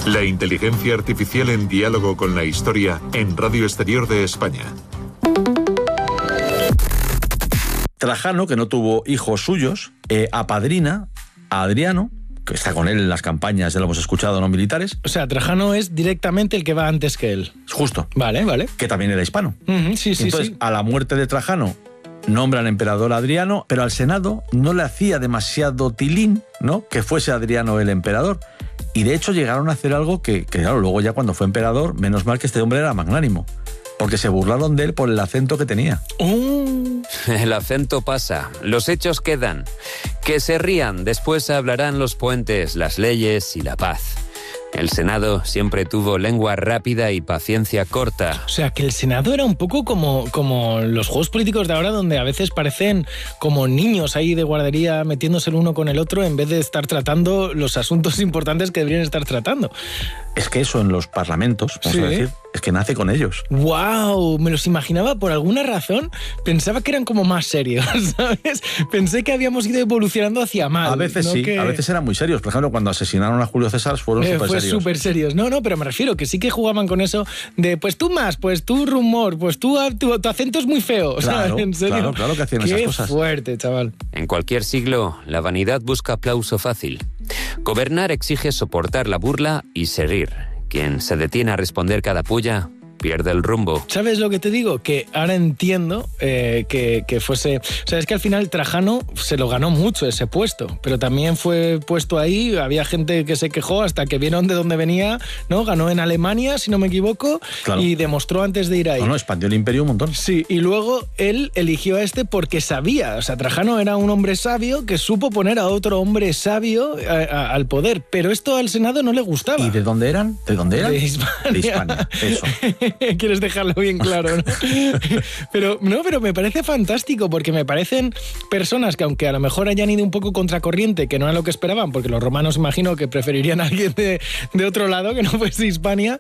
La inteligencia artificial en diálogo con la historia en Radio Exterior de España. Trajano, que no tuvo hijos suyos, apadrina a Adriano, que está con él en las campañas, ya lo hemos escuchado, no militares. O sea, Trajano es directamente el que va antes que él. Justo. Vale. Que también era hispano. Sí. Entonces, a la muerte de Trajano, nombran emperador a Adriano, pero al Senado no le hacía demasiado tilín, ¿no?, que fuese Adriano el emperador. Y de hecho llegaron a hacer algo que claro, luego ya cuando fue emperador, menos mal que este hombre era magnánimo, porque se burlaron de él por el acento que tenía. El acento pasa, los hechos quedan. Que se rían, después hablarán los puentes, las leyes y la paz. El Senado siempre tuvo lengua rápida y paciencia corta. O sea, que el Senado era un poco como los juegos políticos de ahora, donde a veces parecen como niños ahí de guardería metiéndose el uno con el otro en vez de estar tratando los asuntos importantes que deberían estar tratando. Es que eso en los parlamentos, vamos a decir, es que nace con ellos. ¡Wow! Me los imaginaba, por alguna razón, pensaba que eran como más serios, ¿sabes? Pensé que habíamos ido evolucionando hacia mal. A veces ¿no? sí, a veces eran muy serios. Por ejemplo, cuando asesinaron a Julio César fueron súper serios. Fue súper serios. No, pero me refiero que sí que jugaban con eso de, pues tú más, pues tú rumor, pues tu acento es muy feo. Claro, ¿sabes? ¿En serio? Claro que hacían esas cosas. Qué fuerte, chaval. En cualquier siglo, la vanidad busca aplauso fácil. Gobernar exige soportar la burla y seguir. Quien se detiene a responder cada puya pierde el rumbo. ¿Sabes lo que te digo? Que ahora entiendo que fuese... O sea, es que al final Trajano se lo ganó mucho ese puesto, pero también fue puesto ahí, había gente que se quejó hasta que vieron de dónde venía, ¿no? Ganó en Alemania, si no me equivoco, claro. Y demostró antes de ir ahí. No, expandió el imperio un montón. Sí, y luego él eligió a este porque sabía, o sea, Trajano era un hombre sabio que supo poner a otro hombre sabio al poder, pero esto al Senado no le gustaba. ¿Y de dónde eran? ¿De dónde eran? De Hispania. De Hispania, eso. Quieres dejarlo bien claro, ¿no? Pero me parece fantástico porque me parecen personas que, aunque a lo mejor hayan ido un poco contracorriente, que no era lo que esperaban, porque los romanos imagino que preferirían a alguien de otro lado que no fuese Hispania,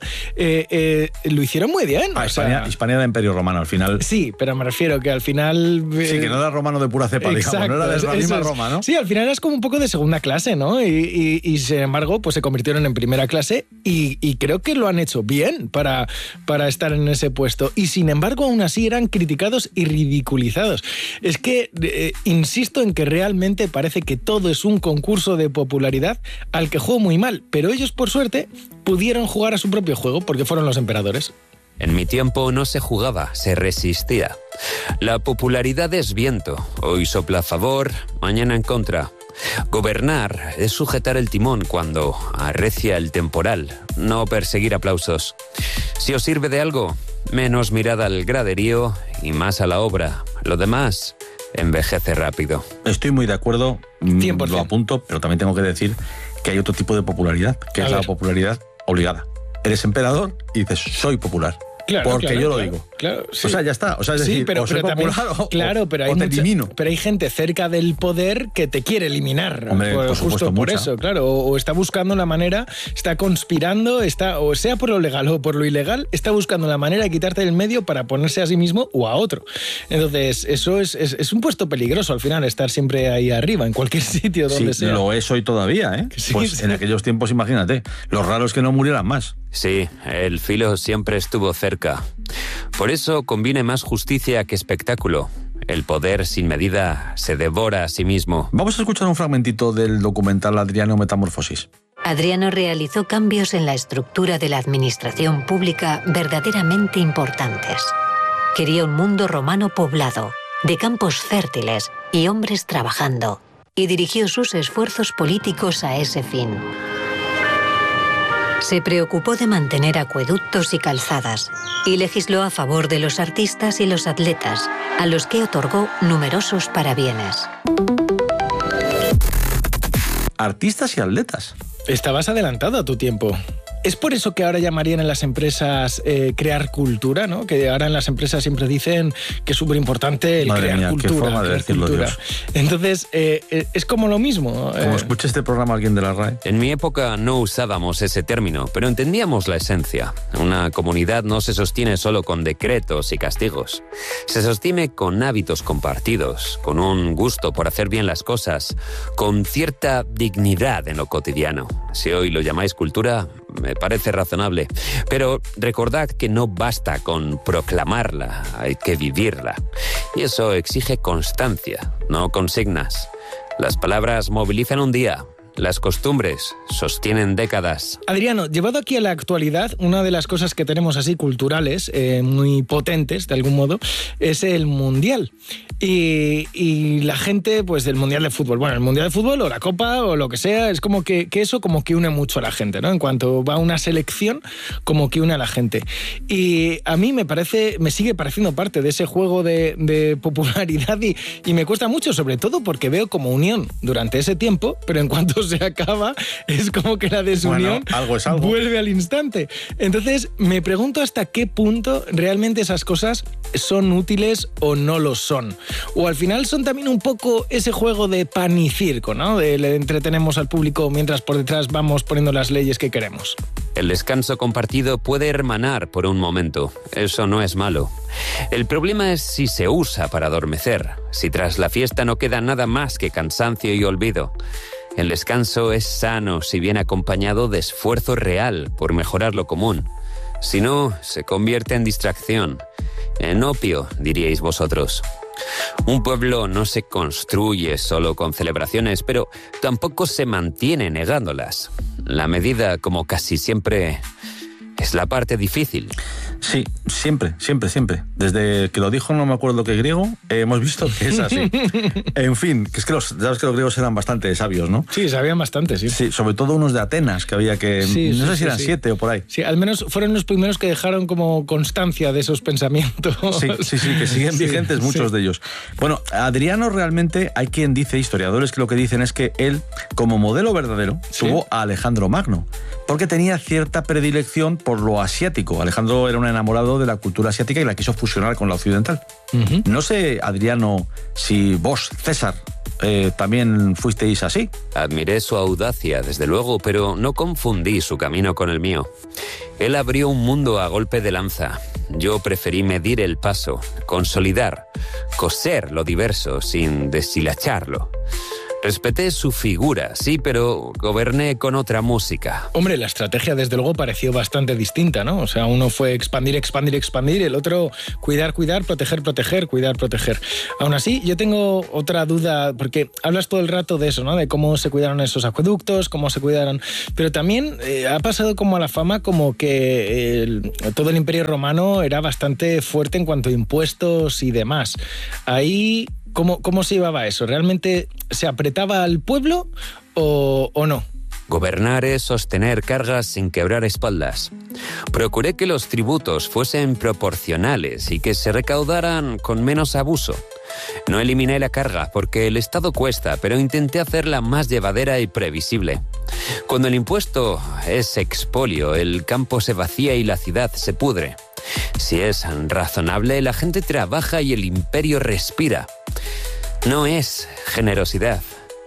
lo hicieron muy bien. Hispania era imperio romano al final. Sí, pero me refiero que al final... Sí, que no era romano de pura cepa, exacto, digamos, no era de la misma Roma, ¿no? Sí, al final es como un poco de segunda clase, ¿no? Y sin embargo, pues se convirtieron en primera clase y creo que lo han hecho bien para estar en ese puesto, y sin embargo aún así eran criticados y ridiculizados. Es que insisto en que realmente parece que todo es un concurso de popularidad al que jugó muy mal, pero ellos por suerte pudieron jugar a su propio juego porque fueron los emperadores. En mi tiempo no se jugaba, se resistía. La popularidad es viento, hoy sopla a favor, mañana en contra. Gobernar es sujetar el timón cuando arrecia el temporal, no perseguir aplausos. Si os sirve de algo, menos mirada al graderío y más a la obra. Lo demás envejece rápido. Estoy muy de acuerdo, 100%. Lo apunto, pero también tengo que decir que hay otro tipo de popularidad, que es la popularidad obligada. Eres emperador y dices, soy popular. Claro, porque claro, yo lo claro, digo. Claro, sí. O sea, ya está. O sea, es decir, pero, o soy también, popular pero o te elimino. Pero hay gente cerca del poder que te quiere eliminar. Hombre, por justo supuesto, por mucha. eso, claro. O está buscando una manera, está conspirando, o sea por lo legal o por lo ilegal, está buscando la manera de quitarte del medio para ponerse a sí mismo o a otro. Entonces, eso es un puesto peligroso al final, estar siempre ahí arriba, en cualquier sitio donde sea. Sí, lo es hoy todavía, ¿eh? Sí, pues sí. en aquellos tiempos, imagínate. Lo raro es que no murieran más. Sí, el filo siempre estuvo cerca. Por eso conviene más justicia que espectáculo. El poder sin medida se devora a sí mismo. Vamos a escuchar un fragmentito del documental Adriano Metamorfosis. Adriano realizó cambios en la estructura de la administración pública verdaderamente importantes. Quería un mundo romano poblado, de campos fértiles y hombres trabajando, y dirigió sus esfuerzos políticos a ese fin. Se preocupó de mantener acueductos y calzadas y legisló a favor de los artistas y los atletas, a los que otorgó numerosos parabienes. Artistas y atletas. Estabas adelantado a tu tiempo. Es por eso que ahora llamarían en las empresas crear cultura, ¿no? Que ahora en las empresas siempre dicen que es súper importante el Madre crear mía, cultura. qué forma de decirlo, cultura. Dios. Entonces, es como lo mismo. Como escuche este programa alguien de la RAE. En mi época no usábamos ese término, pero entendíamos la esencia. Una comunidad no se sostiene solo con decretos y castigos. Se sostiene con hábitos compartidos, con un gusto por hacer bien las cosas, con cierta dignidad en lo cotidiano. Si hoy lo llamáis cultura, me parece razonable. Pero recordad que no basta con proclamarla, hay que vivirla. Y eso exige constancia, no consignas. Las palabras movilizan un día. Las costumbres sostienen décadas. Adriano, llevado aquí a la actualidad, una de las cosas que tenemos así culturales, muy potentes de algún modo, es el Mundial. Y la gente, pues del Mundial de Fútbol. Bueno, el Mundial de Fútbol o la Copa o lo que sea, es como que eso como que une mucho a la gente, ¿no? En cuanto va una selección, como que une a la gente. Y a mí me sigue pareciendo parte de ese juego de popularidad y me cuesta mucho, sobre todo porque veo como unión durante ese tiempo, pero en cuanto se acaba, es como que la desunión algo es algo. Vuelve al instante. Entonces, me pregunto hasta qué punto realmente esas cosas son útiles o no lo son. O al final son también un poco ese juego de pan y circo, ¿no? Le entretenemos al público mientras por detrás vamos poniendo las leyes que queremos. El descanso compartido puede hermanar por un momento. Eso no es malo. El problema es si se usa para adormecer, si tras la fiesta no queda nada más que cansancio y olvido. El descanso es sano si viene acompañado de esfuerzo real por mejorar lo común. Si no, se convierte en distracción, en opio, diríais vosotros. Un pueblo no se construye solo con celebraciones, pero tampoco se mantiene negándolas. La medida, como casi siempre, es la parte difícil. Sí, siempre. Desde que lo dijo, no me acuerdo qué griego, hemos visto que es así. En fin, que es que sabes que los griegos eran bastante sabios, ¿no? Sí, sabían bastante, sí. Sí, sobre todo unos de Atenas, que había que... Sí, no sé si eran 7 o por ahí. Sí, al menos fueron los primeros que dejaron como constancia de esos pensamientos. Sí, que siguen vigentes muchos de ellos. Bueno, Adriano realmente, hay quien dice, historiadores que lo que dicen es que él, como modelo verdadero, tuvo a Alejandro Magno, porque tenía cierta predilección por lo asiático. Alejandro era un enamorado de la cultura asiática y la quiso fusionar con la occidental. Uh-huh. No sé, Adriano, si vos, César, también fuisteis así. Admiré su audacia, desde luego, pero no confundí su camino con el mío. Él abrió un mundo a golpe de lanza. Yo preferí medir el paso, consolidar, coser lo diverso sin deshilacharlo. Respeté su figura, sí, pero goberné con otra música. Hombre, la estrategia desde luego pareció bastante distinta, ¿no? O sea, uno fue expandir, el otro cuidar, proteger, cuidar, proteger. Aún así, yo tengo otra duda, porque hablas todo el rato de eso, ¿no? De cómo se cuidaron esos acueductos, cómo se cuidaron... Pero también ha pasado como a la fama como que todo el Imperio Romano era bastante fuerte en cuanto a impuestos y demás. Ahí... ¿Cómo se llevaba eso? ¿Realmente se apretaba al pueblo o no? Gobernar es sostener cargas sin quebrar espaldas. Procuré que los tributos fuesen proporcionales y que se recaudaran con menos abuso. No eliminé la carga porque el Estado cuesta, pero intenté hacerla más llevadera y previsible. Cuando el impuesto es expolio, el campo se vacía y la ciudad se pudre. Si es razonable, la gente trabaja y el imperio respira. No es generosidad,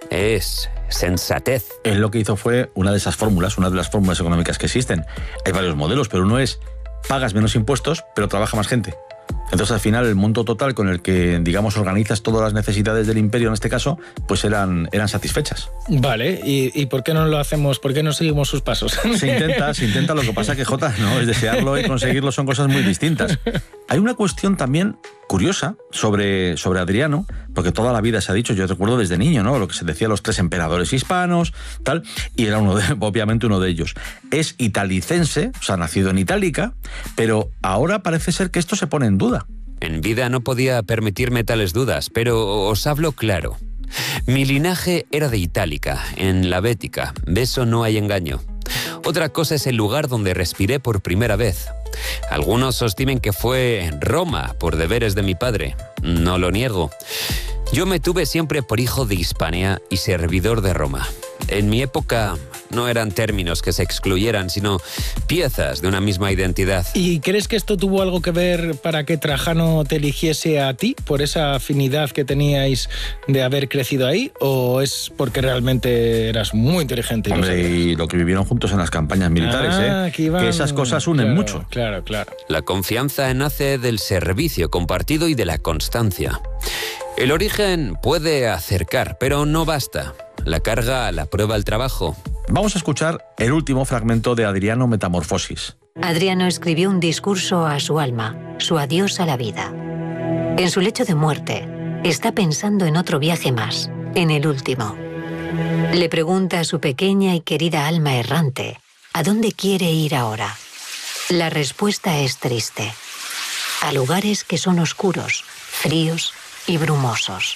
es sensatez. Él lo que hizo fue una de las fórmulas económicas que existen. Hay varios modelos, pero uno es pagas menos impuestos, pero trabaja más gente. Entonces, al final, el monto total con el que, digamos, organizas todas las necesidades del imperio, en este caso, pues eran satisfechas. Vale, ¿y por qué no lo hacemos? ¿Por qué no seguimos sus pasos? Se intenta, lo que pasa que, Jota, no es desearlo y conseguirlo, son cosas muy distintas. Hay una cuestión también curiosa sobre Adriano, porque toda la vida se ha dicho, yo recuerdo desde niño, ¿no? Lo que se decía los 3 emperadores hispanos, tal, y era obviamente uno de ellos. Es italicense, o sea, nacido en Itálica, pero ahora parece ser que esto se pone en duda. En vida no podía permitirme tales dudas, pero os hablo claro. Mi linaje era de Itálica, en la Bética, de eso no hay engaño. Otra cosa es el lugar donde respiré por primera vez. Algunos sostienen que fue Roma, por deberes de mi padre. No lo niego. Yo me tuve siempre por hijo de Hispania y servidor de Roma. En mi época no eran términos que se excluyeran, sino piezas de una misma identidad. ¿Y crees que esto tuvo algo que ver para que Trajano te eligiese a ti, por esa afinidad que teníais de haber crecido ahí? ¿O es porque realmente eras muy inteligente? Hombre, y lo que vivieron juntos en las campañas militares, que esas cosas unen mucho. Claro. La confianza nace del servicio compartido y de la constancia. El origen puede acercar, pero no basta. La carga la prueba el trabajo. Vamos a escuchar el último fragmento de Adriano Metamorfosis. Adriano escribió un discurso a su alma, su adiós a la vida. En su lecho de muerte, está pensando en otro viaje más, en el último. Le pregunta a su pequeña y querida alma errante, ¿a dónde quiere ir ahora? La respuesta es triste. A lugares que son oscuros, fríos y brumosos.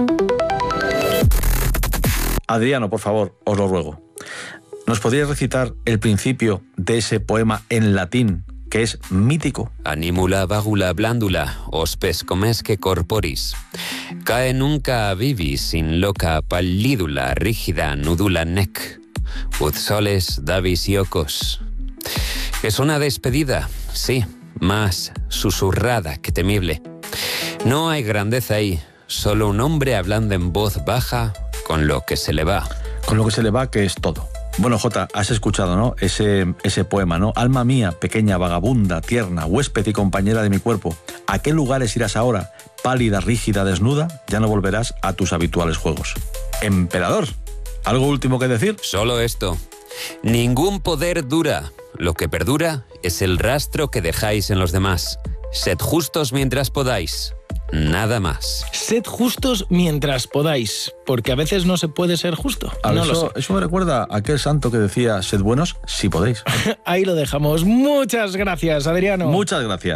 Adriano, por favor, os lo ruego. ¿Nos podríais recitar el principio de ese poema en latín, que es mítico? Animula vagula blandula, hospes comesque corporis. Cae nunca vivis in loca pallidula rígida nudula nec. Ud soles davis iocos. Es una despedida, sí, más susurrada que temible. No hay grandeza ahí, solo un hombre hablando en voz baja con lo que se le va. Con lo que se le va, que es todo. Bueno, Jota, has escuchado, ¿no? Ese poema, ¿no? Alma mía, pequeña, vagabunda, tierna, huésped y compañera de mi cuerpo, ¿a qué lugares irás ahora? Pálida, rígida, desnuda, ya no volverás a tus habituales juegos. Emperador, ¿algo último que decir? Solo esto. Ningún poder dura. Lo que perdura es el rastro que dejáis en los demás. Sed justos mientras podáis. Nada más. Sed justos mientras podáis, porque a veces no se puede ser justo. Eso me recuerda a aquel santo que decía, sed buenos si podéis. Ahí lo dejamos. Muchas gracias, Adriano. Muchas gracias.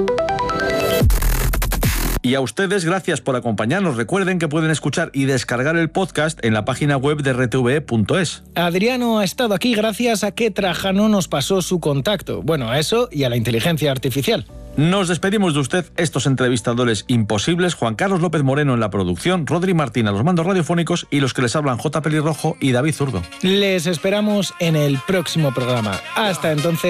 Y a ustedes, gracias por acompañarnos. Recuerden que pueden escuchar y descargar el podcast en la página web de rtve.es. Adriano ha estado aquí gracias a que Trajano nos pasó su contacto. Bueno, a eso y a la inteligencia artificial. Nos despedimos de usted, estos entrevistadores imposibles, Juan Carlos López Moreno en la producción, Rodri Martín a los mandos radiofónicos y los que les hablan J. Pelirrojo y David Zurdo. Les esperamos en el próximo programa. Hasta entonces.